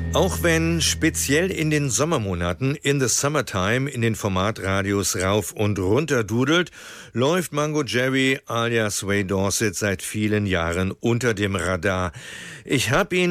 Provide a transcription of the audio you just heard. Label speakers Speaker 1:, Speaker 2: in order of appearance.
Speaker 1: Auch wenn speziell in den Sommermonaten In the Summertime in den Formatradios rauf und runter dudelt, läuft Mungo Jerry alias Ray Dorset seit vielen Jahren unter dem Radar. Ich habe ihn